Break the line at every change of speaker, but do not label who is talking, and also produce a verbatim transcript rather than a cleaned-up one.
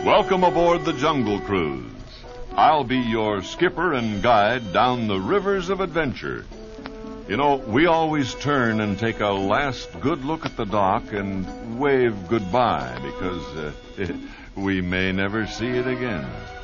Welcome aboard the Jungle Cruise. I'll be your skipper and guide down the rivers of adventure. You know, we always turn and take a last good look at the dock and wave goodbye because uh, we may never see it again.